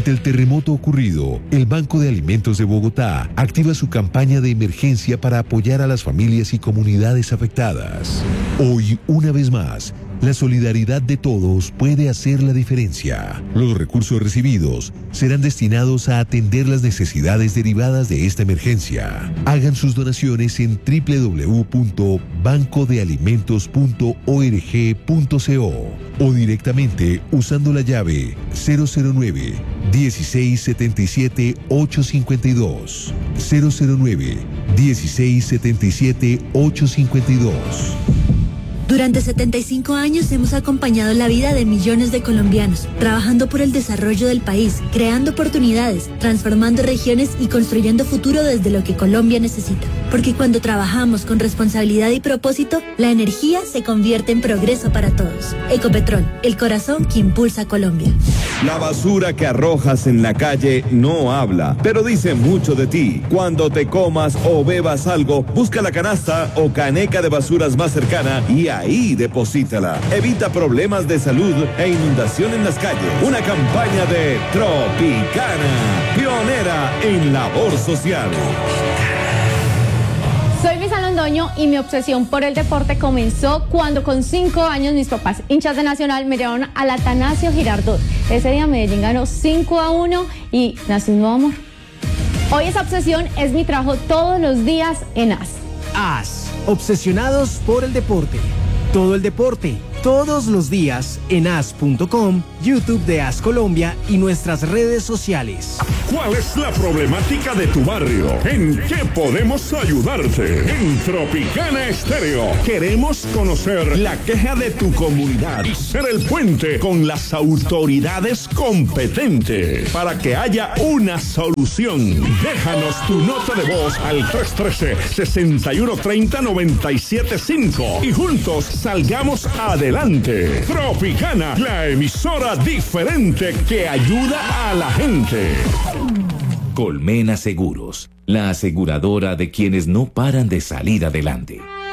Ante el terremoto ocurrido, el Banco de Alimentos de Bogotá activa su campaña de emergencia para apoyar a las familias y comunidades afectadas. Hoy, una vez más, la solidaridad de todos puede hacer la diferencia. Los recursos recibidos serán destinados a atender las necesidades derivadas de esta emergencia. Hagan sus donaciones en www.bancodealimentos.org.co o directamente usando la llave 009 1677 852. 009 1677 852. Durante 75 años hemos acompañado la vida de millones de colombianos, trabajando por el desarrollo del país, creando oportunidades, transformando regiones y construyendo futuro desde lo que Colombia necesita. Porque cuando trabajamos con responsabilidad y propósito, la energía se convierte en progreso para todos. Ecopetrol, el corazón que impulsa a Colombia. La basura que arrojas en la calle no habla, pero dice mucho de ti. Cuando te comas o bebas algo, busca la canasta o caneca de basuras más cercana y ahí deposítala. Evita problemas de salud e inundación en las calles. Una campaña de Tropicana, pionera en labor social. Soy Misa Londoño y mi obsesión por el deporte comenzó cuando con 5 años mis papás, hinchas de Nacional, me llevaron al Atanasio Girardot. Ese día Medellín ganó 5-1 y nació un nuevo amor. Hoy esa obsesión es mi trabajo todos los días en AS. AS, obsesionados por el deporte. Todo el deporte, todos los días en as.com, YouTube de AS Colombia y nuestras redes sociales. ¿Cuál es la problemática de tu barrio? ¿En qué podemos ayudarte? En Tropicana Estéreo queremos conocer la queja de tu comunidad y ser el puente con las autoridades competentes para que haya una solución. Déjanos tu nota de voz al 313-6130-975 y juntos salgamos adelante. Tropicana, la emisora diferente que ayuda a la gente. Colmena Seguros, la aseguradora de quienes no paran de salir adelante.